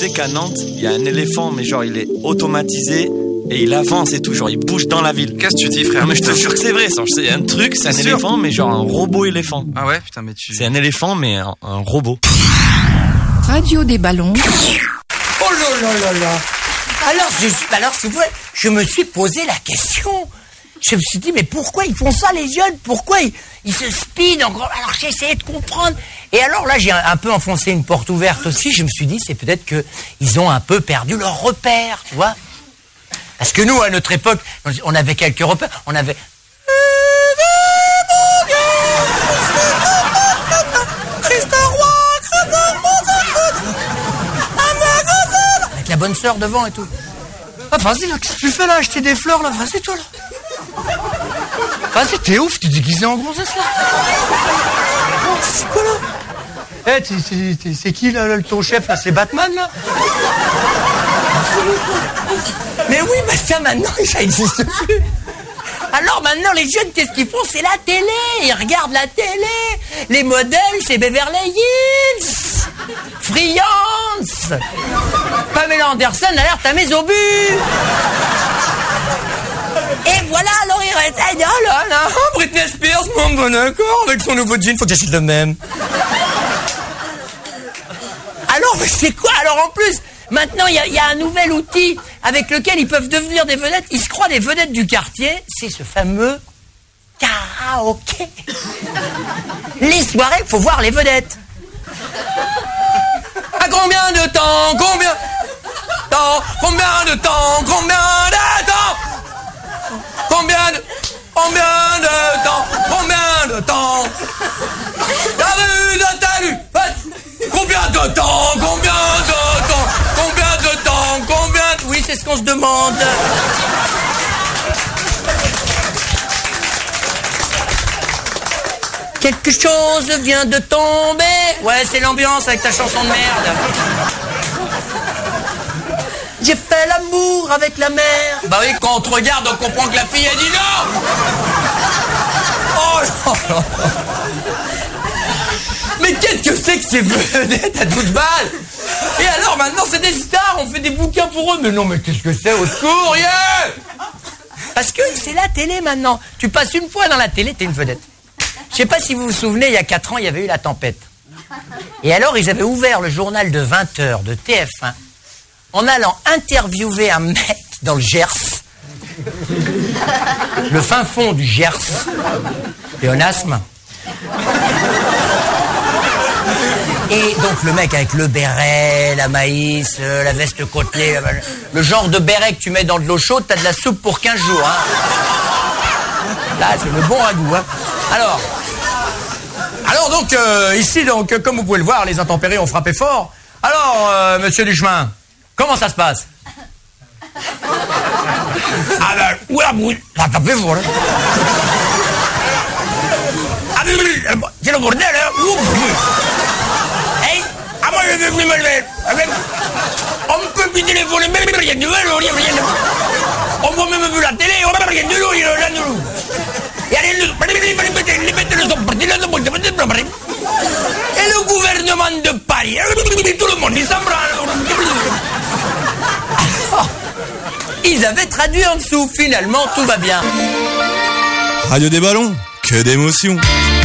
sais qu'à Nantes, il y a un éléphant, mais genre il est automatisé et il avance et tout, genre il bouge dans la ville. Qu'est-ce que tu dis, frère? Non, mais je te jure que c'est vrai, ça. C'est un truc, c'est un éléphant, mais genre un robot éléphant. Ah ouais, putain, mais tu... C'est un éléphant, mais un robot. Radio des ballons. Oh là là là là. Alors c'est vrai, je me suis posé la question. Je me suis dit, mais pourquoi ils font ça, les jeunes? Pourquoi ils se speedent encore? Alors j'ai essayé de comprendre. Et alors là, j'ai un peu enfoncé une porte ouverte aussi. Je me suis dit, c'est peut-être qu'ils ont un peu perdu leur repère, tu vois. Parce que nous, à notre époque, on avait quelques repères. On avait... Avec la bonne sœur devant et tout. Ah, vas-y, là, qu'est-ce que tu fais là? Acheter des fleurs, là? Vas-y, toi, là. Vas-y, t'es ouf, t'es déguisé en gonzesse, là. C'est quoi, là? C'est qui, là, ton chef, là? C'est Batman, là? Mais oui, bah ça, maintenant, ça n'existe plus. Alors, maintenant, les jeunes, qu'est-ce qu'ils font? C'est la télé. Ils regardent la télé. Les modèles, c'est Beverly Hills. Friance. Pamela Anderson, alerte à mes obus. Et voilà, alors il reste... Oh là là, Britney Spears, mon bon accord, avec son nouveau jean, faut que j'achète le même. Alors, mais c'est quoi? Alors en plus, maintenant il y a un nouvel outil avec lequel ils peuvent devenir des vedettes. Ils se croient des vedettes du quartier. C'est ce fameux karaoké. Les soirées, faut voir les vedettes. À combien de temps? Combien de temps? Combien de temps? Combien de temps? Combien de temps? Combien de temps? T'as vu? Combien de temps? Combien de temps? Combien de temps? Combien de... Oui, c'est ce qu'on se demande. Quelque chose vient de tomber. Ouais, c'est l'ambiance avec ta chanson de merde. J'ai fait l'amour avec la mère. Bah oui, quand on te regarde, on comprend que la fille a dit non. Oh là là. Mais qu'est-ce que c'est que ces vedettes à 12 balles? Et alors maintenant c'est des stars, on fait des bouquins pour eux. Mais non, mais qu'est-ce que c'est? Au secours, yeah. Parce que c'est la télé maintenant. Tu passes une fois dans la télé, t'es une vedette. Je sais pas si vous vous souvenez, il y a 4 ans, il y avait eu la tempête. Et alors ils avaient ouvert le journal de 20h de TF1 en allant interviewer un mec dans le Gers, le fin fond du Gers, pléonasme. Et donc le mec avec le béret, la maïs, la veste côtelée, le genre de béret que tu mets dans de l'eau chaude, t'as de la soupe pour 15 jours. Hein. Là, c'est le bon ragoût. Hein. Alors donc, ici, donc, comme vous pouvez le voir, les intempéries ont frappé fort. Alors, monsieur Duchemin, comment ça se passe? Ah ben, ouais, ça a tapé fort, là. Ah mais c'est le bordel, hein. Hey, ah moi je vais plus me lever. On peut vider les volets, mais rien de rien. On voit même plus la télé, on voit rien de l'eau, rien de l'eau. Et allez, les bêtes sont parties là, et le gouvernement de Paris, tout le monde, il s'en branle. Ils avaient traduit en dessous, finalement, tout va bien. Radio des ballons, que d'émotions.